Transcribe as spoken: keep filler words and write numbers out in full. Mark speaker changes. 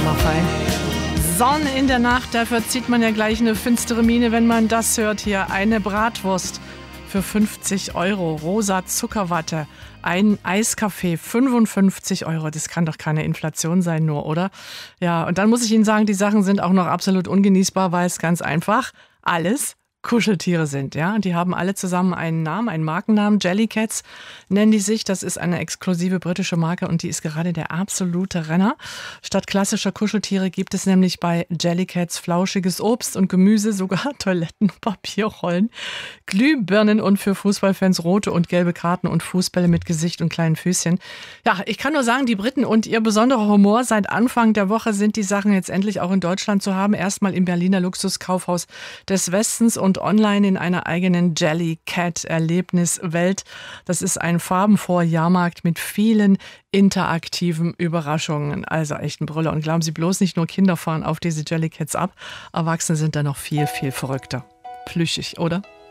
Speaker 1: immer fein. Sonne in der Nacht, dafür zieht man ja gleich eine finstere Miene, wenn man das hört hier. Eine Bratwurst für fünfzig Euro, rosa Zuckerwatte, ein Eiskaffee, fünfundfünfzig Euro. Das kann doch keine Inflation sein nur, oder? Ja, und dann muss ich Ihnen sagen, die Sachen sind auch noch absolut ungenießbar, weil es ganz einfach alles Kuscheltiere sind, ja. Und die haben alle zusammen einen Namen, einen Markennamen. Jellycats nennen die sich. Das ist eine exklusive britische Marke und die ist gerade der absolute Renner. Statt klassischer Kuscheltiere gibt es nämlich bei Jellycats flauschiges Obst und Gemüse, sogar Toilettenpapierrollen, Glühbirnen und für Fußballfans rote und gelbe Karten und Fußbälle mit Gesicht und kleinen Füßchen. Ja, ich kann nur sagen, die Briten und ihr besonderer Humor. Seit Anfang der Woche sind die Sachen jetzt endlich auch in Deutschland zu haben. Erstmal im Berliner Luxuskaufhaus des Westens und online in einer eigenen Jellycat-Erlebniswelt. Das ist ein farbenfroher Jahrmarkt mit vielen interaktiven Überraschungen. Also echt ein Brüller. Und glauben Sie bloß, nicht nur Kinder fahren auf diese Jellycats ab. Erwachsene sind da noch viel, viel verrückter. Plüschig, oder?